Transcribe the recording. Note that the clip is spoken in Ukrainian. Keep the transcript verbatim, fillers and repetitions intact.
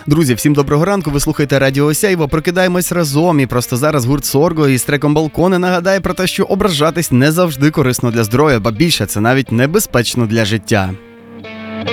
Друзі, всім доброго ранку, ви слухаєте Радіо Сяйво, прокидаємось разом. І просто зараз гурт Сорго із треком «Балкони» нагадає про те, що ображатись не завжди корисно для здоров'я, ба більше, це навіть небезпечно для життя.